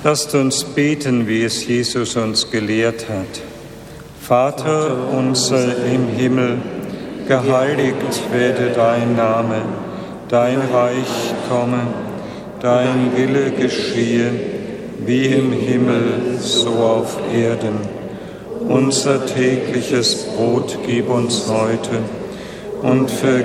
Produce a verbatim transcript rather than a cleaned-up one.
Lasst uns beten, wie es Jesus uns gelehrt hat. Vater unser im Himmel, geheiligt werde dein Name, dein Reich komme, dein Wille geschehe, wie im Himmel, so auf Erden. Unser tägliches Brot gib uns heute und vergib